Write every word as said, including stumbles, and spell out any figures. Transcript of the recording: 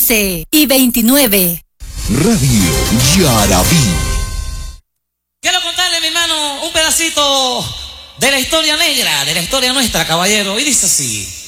once y veintinueve. Radio Yarabí. Quiero contarle, mi hermano, un pedacito de la historia negra, de la historia nuestra, caballero, y dice así.